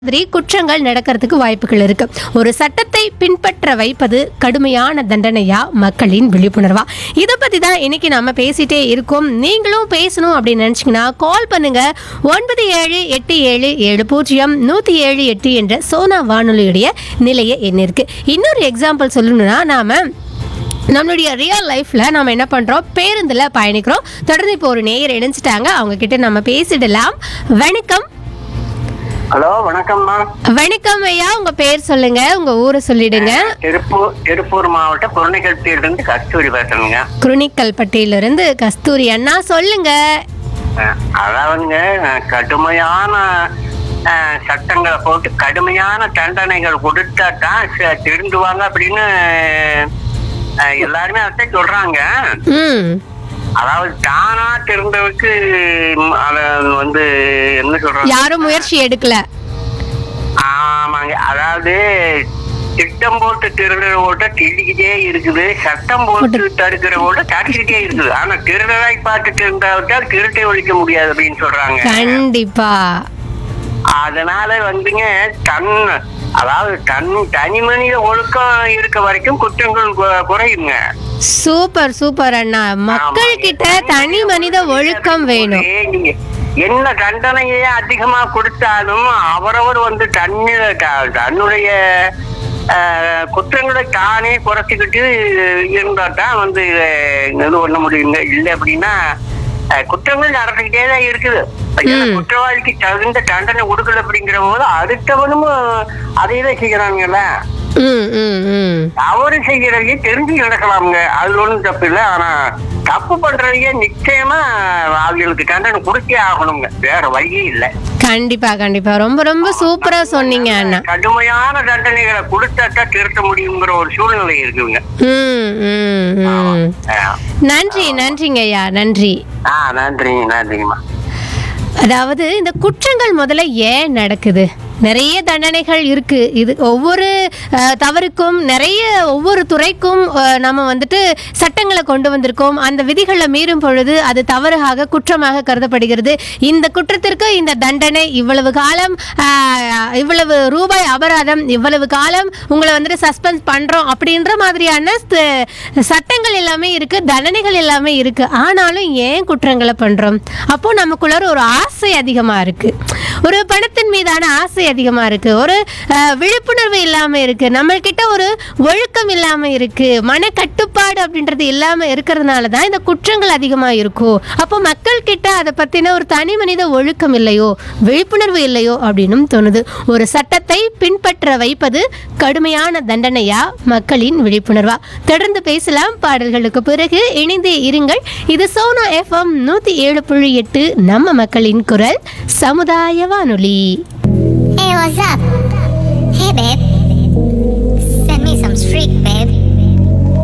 மாதிரி குற்றங்கள் நடக்கிறதுக்கு வாய்ப்புகள் இருக்கு. ஒரு சட்டத்தை பின்பற்ற வைப்பது கடுமையான தண்டனையா, மக்களின் விழிப்புணர்வா? இதை பத்தி தான் இன்னைக்கு நாம பேசிட்டே இருக்கோம். நீங்களும் பேசணும் அப்படின்னு நினைச்சீங்கன்னா கால் பண்ணுங்க 9787700178 என்ற சோனா வானொலியுடைய நிலைய எண் இருக்கு. இன்னொரு எக்ஸாம்பிள் சொல்லணும்னா, நம்மளுடைய ரியல் லைஃப்ல நாம என்ன பண்றோம், பேருந்துல பயணிக்கிறோம். தொடர்ந்து இப்போ ஒரு நேயர் இணைஞ்சிட்டாங்க, அவங்க கிட்ட நம்ம பேசிடலாம். வணக்கம். ஹலோ, வணக்கம்மா. வணக்கம் ஐயா, உங்க பேர் சொல்லுங்க, உங்க ஊரை சொல்லிடுங்க. திருப்பூர் மாவட்டம் குருணிக்கல்பட்டியிலிருந்து கஸ்தூரி பேசுறேங்க. குருணிக்கல்பட்டியிலிருந்து கஸ்தூரி அண்ணா, சொல்லுங்க. அதாவதுங்க, கடுமையான சட்டங்களை போட்டு கடுமையான தண்டனைகள் கொடுத்தா தான் திருந்துவாங்க அப்படின்னு எல்லாருமே அதை சொல்றாங்க. அதாவது தானா திருந்தவுக்கு வந்து என்ன சொல்றாங்க, யாரும் முயற்சி எடுக்கல. ஆமாங்க. அதாவது திட்டம் போட்டு திருடுற ஓட்ட திருடிக்கிட்டே இருக்குது, சட்டம் போட்டு தடுக்கிற ஓட்ட தடுக்கிட்டே இருக்குது. ஆனா திருடராய் பார்த்து திருந்தாவிட்டால் திருட்டை ஒழிக்க முடியாது அப்படின்னு சொல்றாங்க. கண்டிப்பா. அதனால வந்துங்க, அதாவது தனி மனித ஒழுக்கம் இருக்க வரைக்கும் குற்றங்கள் குறையுங்க. சூப்பர் சூப்பர் அண்ணா, மக்கள் கிட்ட தனி மனித ஒழுக்கம் வேணும். நீங்க என்ன தண்டனையே அதிகமா கொடுத்தாலும் அவரவர் வந்து தன்னுடைய குற்றங்களை தானே குறைச்சிக்கிட்டு இருந்தா தான் வந்து இது பண்ண முடியுங்க. இல்லை அப்படின்னா குற்றங்கள் நடந்துகிட்டே தான் இருக்குது. குற்றவாளிக்கு தகுந்த தண்டனை கொடுக்கல அப்படிங்கிற போது அடுத்தவனும் அதையதான் செய்யறாங்கல்ல. தவறு செய்யறதையே தெரிஞ்சு நடக்கலாமுங்க, அது ஒண்ணும் தப்பு இல்லை. ஆனா தப்பு பண்றதையே நிச்சயமா அவங்களுக்கு தண்டனை கொடுத்தே ஆகணுங்க, வேற வழியே இல்லை. கண்டிப்பா கண்டிப்பா, ரொம்ப ரொம்ப சூப்பரா சொன்னீங்க அண்ணா. கடுமையான தண்டனைகளை கொடுத்தா திருத்த முடியுங்கிற ஒரு சூழ்நிலை இருக்குங்க. நன்றி நன்றிங்க ஐயா, நன்றி. நன்றிங்கம்மா. அதாவது இந்த குற்றங்கள் முதல்ல ஏன் நடக்குது? நிறைய தண்டனைகள் இருக்கு. இது ஒவ்வொரு தவறுக்கும் ஒவ்வொரு துறைக்கும் நம்ம வந்துட்டு சட்டங்களை கொண்டு வந்திருக்கோம். அந்த விதிகளை மீறும் பொழுது அது தவறாக குற்றமாக கருதப்படுகிறது. இந்த குற்றத்திற்கு இந்த தண்டனை இவ்வளவு காலம், இவ்வளவு ரூபாய் அபராதம், இவ்வளவு காலம் உங்களை வந்துட்டு சஸ்பெண்ட் பண்றோம் அப்படின்ற மாதிரியான சட்டங்கள் எல்லாமே இருக்கு, தண்டனைகள் எல்லாமே இருக்கு. ஆனாலும் ஏன் குற்றங்களை பண்றோம்? அப்போ நமக்குள்ள ஒரு ஆசை அதிகமா இருக்கு, ஒரு பணத்தின் மீதான ஆசை அதிகமா இருக்கு, ஒரு விழிப்புணர்வு இல்லாம இருக்கு, நம்ம கிட்ட ஒரு ஒழுக்கம் இல்லாம இருக்கு, மன கட்டுப்பாடு அப்படின்றது இல்லாம இருக்கிறதுனால தான் இந்த குற்றங்கள் அதிகமா இருக்கும். அப்போ மக்கள் கிட்ட அதை பத்தின ஒரு தனி மனித ஒழுக்கம் இல்லையோ, விழிப்புணர்வு இல்லையோ அப்படின்னு தோணுது. ஒரு சட்டத்தை பின்பற்ற வைப்பது கடுமையான தண்டனையா, மக்களின் விழிப்புணர்வா? தொடர்ந்து பேசலாம் பாடல்களுக்கு பிறகு. இணைந்தே இருங்கள். இது சோனா FM 107.8, நம்ம மக்களின் குரல், சமுதாய வானொலி. Hey, what's up? Hey, babe. Send me some streak, babe.